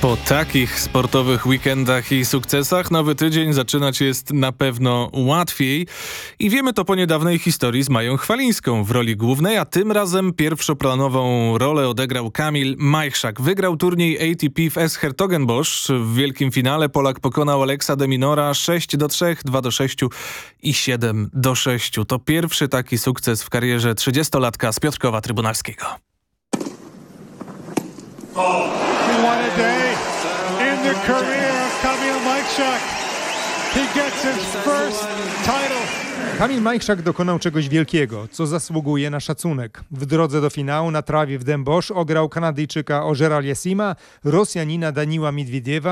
Po takich sportowych weekendach i sukcesach nowy tydzień zaczynać jest na pewno łatwiej i wiemy to po niedawnej historii z Mają Chwalińską w roli głównej, a tym razem pierwszoplanową rolę odegrał Kamil Majchrzak. Wygrał turniej ATP w S-Hertogenbosch. W wielkim finale Polak pokonał Aleksa de Minora 6-3, 2-6 i 7-6. To pierwszy taki sukces w karierze 30-latka z Piotrkowa Trybunalskiego. What a day in the career of Kamil Majchrzak. He gets his first title. Kamil Majchrzak dokonał czegoś wielkiego, co zasługuje na szacunek. W drodze do finału na trawie w Den Bosch ograł Kanadyjczyka Ojera Aliassima, Rosjanina Danila Medwiediewa